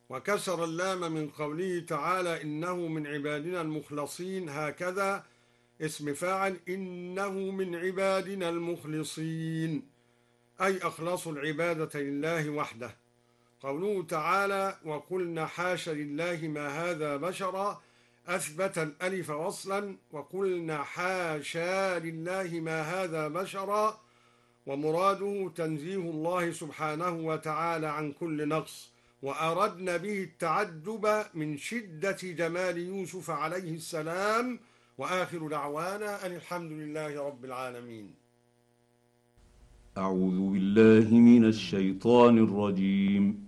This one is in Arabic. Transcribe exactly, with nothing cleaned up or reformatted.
وكسر اللام من قوله تعالى إنه من عبادنا المخلصين، هكذا اسم فاعل إنه من عبادنا المخلصين، أي أخلصوا العبادة لله وحده. قوله تعالى وقلنا حاش لله ما هذا بشرا، أثبت الألف وصلا، وقلنا حاشا لله ما هذا بشرا، ومراده تنزيه الله سبحانه وتعالى عن كل نقص، وأردنا به التعجب من شدة جمال يوسف عليه السلام. وآخر دعوانا أن الحمد لله رب العالمين. أعوذ بالله من الشيطان الرجيم.